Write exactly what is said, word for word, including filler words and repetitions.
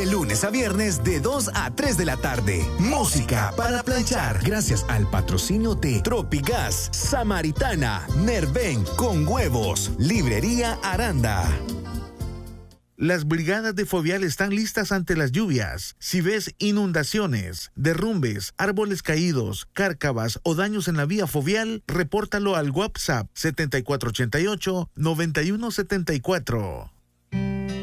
De lunes a viernes de dos a tres de la tarde. Música para planchar. Gracias al patrocinio de Tropigas, Samaritana, Nerven con huevos, Librería Aranda. Las brigadas de Fovial están listas ante las lluvias. Si ves inundaciones, derrumbes, árboles caídos, cárcavas o daños en la vía Fovial, repórtalo al WhatsApp setenta y cuatro ochenta y ocho, noventa y uno setenta y cuatro.